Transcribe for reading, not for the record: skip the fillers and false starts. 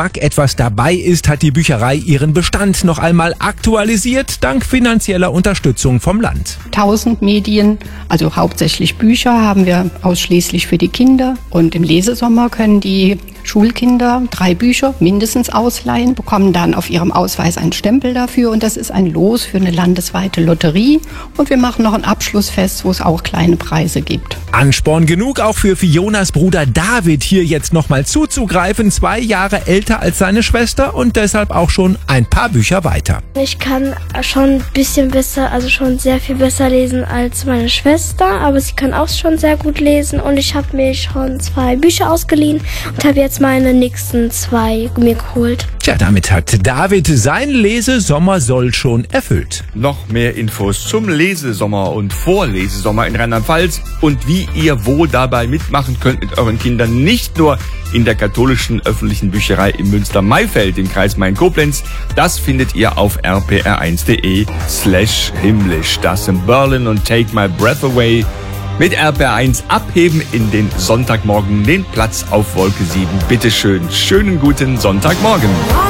Geschmack etwas dabei ist, hat die Bücherei ihren Bestand noch einmal aktualisiert, dank finanzieller Unterstützung vom Land. 1000 Medien, also hauptsächlich Bücher, haben wir ausschließlich für die Kinder. Und im Lesesommer können die Schulkinder 3 Bücher mindestens ausleihen, bekommen dann auf ihrem Ausweis einen Stempel dafür und das ist ein Los für eine landesweite Lotterie. Und wir machen noch ein Abschlussfest, wo es auch kleine Preise gibt. Ansporn genug auch für Fionas Bruder David, hier jetzt nochmal zuzugreifen. 2 Jahre älter als seine Schwester und deshalb auch schon ein paar Bücher weiter. Ich kann schon ein bisschen besser, also schon sehr viel besser lesen als meine Schwester, aber sie kann auch schon sehr gut lesen und ich habe mir schon 2 Bücher ausgeliehen und habe jetzt meine nächsten 2 mir geholt. Tja, damit hat David sein Lesesommer soll schon erfüllt. Noch mehr Infos zum Lesesommer und Vorlesesommer in Rheinland-Pfalz und wie ihr wohl dabei mitmachen könnt mit euren Kindern, nicht nur in der katholischen öffentlichen Bücherei im Münster-Maifeld im Kreis Main-Koblenz. Das findet ihr auf rpr1.de/himmlisch. Das in Berlin und Take My Breath Away. Mit RPR1 abheben in den Sonntagmorgen, den Platz auf Wolke 7. Bitteschön, schönen guten Sonntagmorgen.